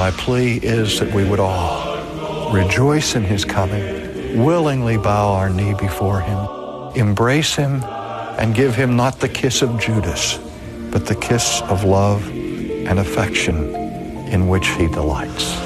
my plea is that we would all rejoice in his coming, willingly bow our knee before him, embrace him, and give him not the kiss of Judas, but the kiss of love and affection in which he delights.